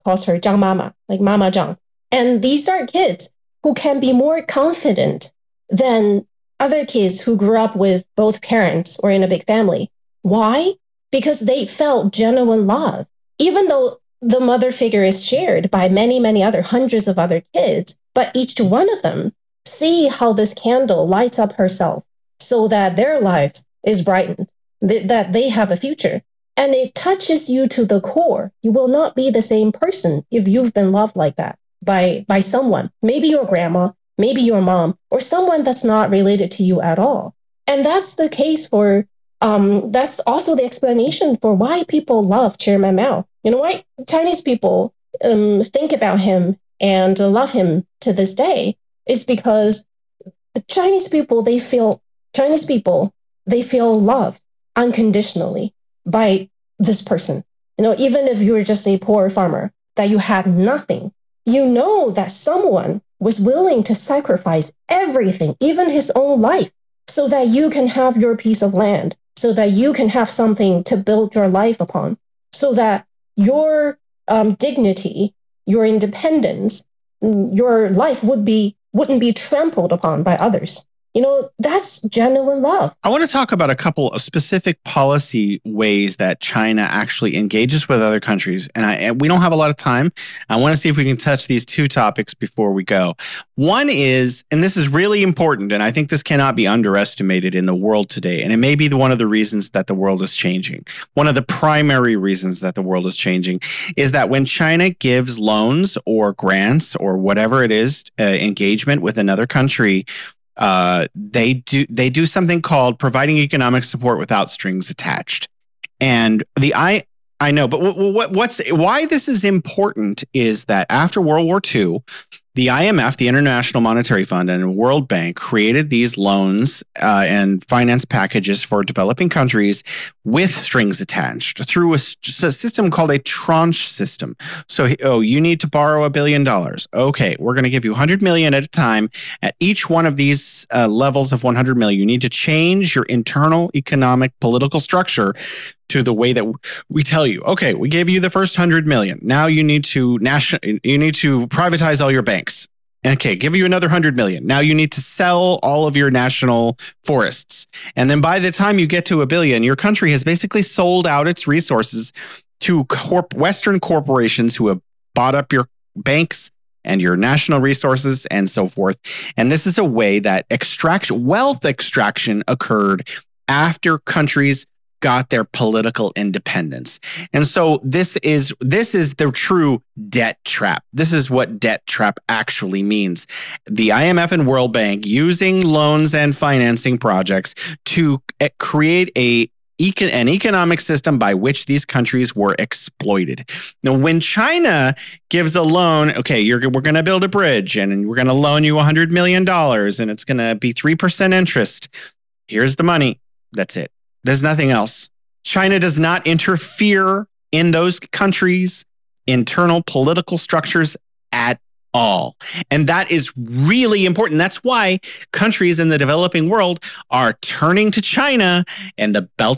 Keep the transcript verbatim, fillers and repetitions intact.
calls her Zhang Mama, like Mama Zhang. And these are kids who can be more confident than other kids who grew up with both parents or in a big family. Why? Because they felt genuine love. Even though the mother figure is shared by many, many other hundreds of other kids, but each one of them see how this candle lights up herself so that their lives is brightened, th- that they have a future. And it touches you to the core. You will not be the same person if you've been loved like that by, by someone, maybe your grandma, maybe your mom, or someone that's not related to you at all. And that's the case for, um, that's also the explanation for why people love Chairman Mao. You know why Chinese people um, think about him and love him to this day is because the Chinese people, they feel, Chinese people, they feel loved unconditionally by this person. You know, even if you're just a poor farmer, that you had nothing, you know that someone was willing to sacrifice everything, even his own life, so that you can have your piece of land, so that you can have something to build your life upon, so that your um, dignity, your independence, your life would be, wouldn't be trampled upon by others. You know, that's genuine love. I want to talk about a couple of specific policy ways that China actually engages with other countries. And, I, and we don't have a lot of time. I want to see if we can touch these two topics before we go. One is, and this is really important, and I think this cannot be underestimated in the world today. And it may be the, one of the reasons that the world is changing. One of the primary reasons that the world is changing is that when China gives loans or grants or whatever it is, uh, engagement with another country, Uh, they do they do something called providing economic support without strings attached. And the I I know, but what, what what's why this is important is that after World War Two, the I M F, the International Monetary Fund, and World Bank created these loans uh, and finance packages for developing countries with strings attached through a, a system called a tranche system. So, oh, you need to borrow a billion dollars. Okay, we're going to give you one hundred million at a time. At each one of these uh, levels of one hundred million, you need to change your internal economic political structure to the way that we tell you. Okay, we gave you the first one hundred million. Now you need to national, you need to privatize all your banks. Okay, give you another one hundred million. Now you need to sell all of your national forests. And then by the time you get to a billion, your country has basically sold out its resources to corp- Western corporations who have bought up your banks and your national resources and so forth. And this is a way that extraction, wealth extraction occurred after countries got their political independence. And so this is this is the true debt trap. This is what debt trap actually means. The I M F and World Bank using loans and financing projects to create a an economic system by which these countries were exploited. Now, when China gives a loan, okay, you're, we're going to build a bridge and we're going to loan you one hundred million dollars and it's going to be three percent interest. Here's the money. That's it. There's nothing else. China does not interfere in those countries' internal political structures at all. And that is really important. That's why countries in the developing world are turning to China and the Belt